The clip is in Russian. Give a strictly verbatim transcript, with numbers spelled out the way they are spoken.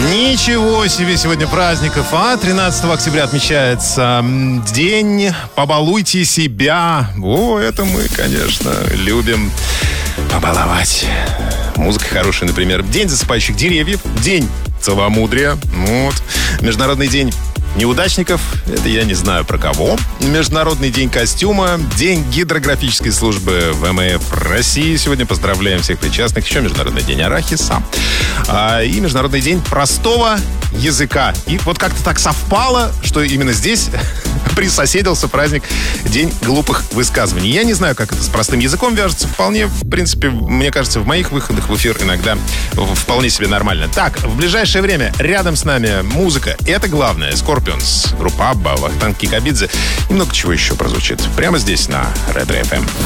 Ничего себе сегодня праздников, а? тринадцатого октября отмечается день «Побалуйте себя». О, это мы, конечно, любим побаловать. Музыка хорошая, например. День засыпающих деревьев, день целомудрия. Вот. Международный день неудачников, это я не знаю про кого. Международный день костюма, день гидрографической службы ВМФ России. Сегодня поздравляем всех причастных. Еще Международный день арахиса. А, и Международный день простого языка. И вот как-то так совпало, что именно здесь присоседился праздник День глупых высказываний. Я не знаю, как это с простым языком вяжется. Вполне, в принципе, мне кажется, в моих выходах в эфир иногда вполне себе нормально. Так, в ближайшее время рядом с нами музыка. Это главное. Scorpions, группа Абба, Вахтанг Кикабидзе и много чего еще прозвучит. Прямо здесь на Ретро эф эм.